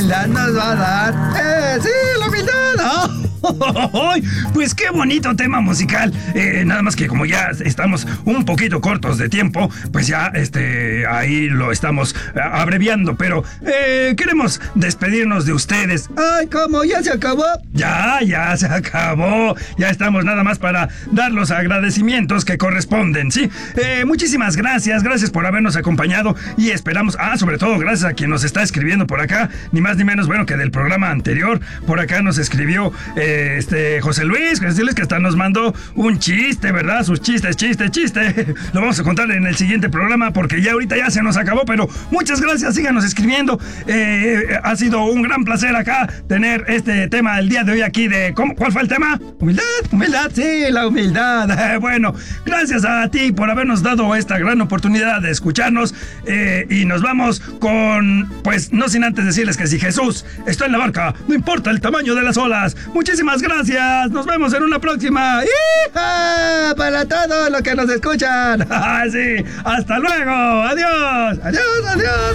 humildad nos va a dar. Sí, la humildad. Pues qué bonito tema musical. Nada más que como ya estamos un poquito cortos de tiempo, pues ya ahí lo estamos abreviando, pero queremos despedirnos de ustedes. Ay, ¿cómo? ¿Ya se acabó? Ya se acabó. Ya estamos nada más para dar los agradecimientos que corresponden, ¿sí? Muchísimas gracias por habernos acompañado y esperamos, sobre todo gracias a quien nos está escribiendo por acá, ni más ni menos, bueno, que del programa anterior. Por acá nos escribió José Luis, que hasta nos mandó un chiste, ¿verdad? Sus chiste. Lo vamos a contar en el siguiente programa porque ya ahorita ya se nos acabó, pero muchas gracias, síganos escribiendo. Ha sido un gran placer acá tener este tema el día de hoy aquí de... ¿Cuál fue el tema? Humildad, sí, la humildad. Bueno, gracias a ti por habernos dado esta gran oportunidad de escucharnos y nos vamos con, pues no sin antes decirles que si Jesús está en la barca, no importa el tamaño de las olas. Muchísimas gracias, nos vemos en una próxima. ¡Hija! Para todos los que nos escuchan. Sí, hasta luego, adiós. Adiós.